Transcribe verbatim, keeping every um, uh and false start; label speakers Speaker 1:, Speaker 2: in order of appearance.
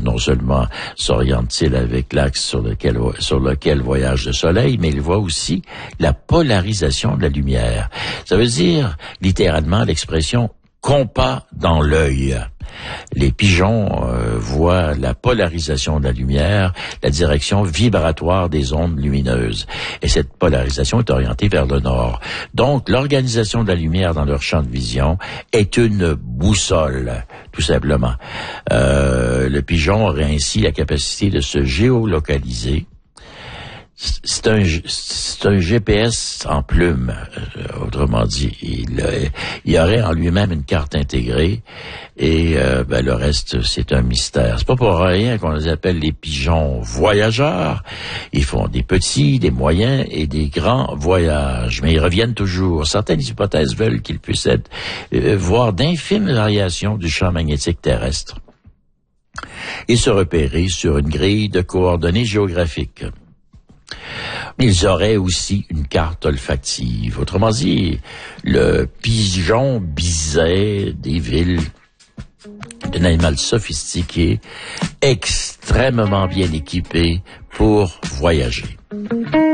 Speaker 1: non seulement s'oriente-t-il avec l'axe sur lequel, sur lequel voyage le soleil, mais il voit aussi la polarisation de la lumière. Ça veut dire, littéralement, l'expression « compas dans l'œil ». Les pigeons euh, voient la polarisation de la lumière, la direction vibratoire des ondes lumineuses. Et cette polarisation est orientée vers le nord. Donc, l'organisation de la lumière dans leur champ de vision est une boussole, tout simplement. Euh, le pigeon aurait ainsi la capacité de se géolocaliser. C'est un, c'est un G P S en plume, euh, autrement dit. Il, euh, il y aurait en lui-même une carte intégrée et euh, ben, le reste, c'est un mystère. C'est pas pour rien qu'on les appelle les pigeons voyageurs. Ils font des petits, des moyens et des grands voyages, mais ils reviennent toujours. Certaines hypothèses veulent qu'ils puissent être, euh, voir d'infimes variations du champ magnétique terrestre et se repérer sur une grille de coordonnées géographiques. Ils auraient aussi une carte olfactive. Autrement dit, le pigeon biset des villes, un animal sophistiqué, extrêmement bien équipé pour voyager.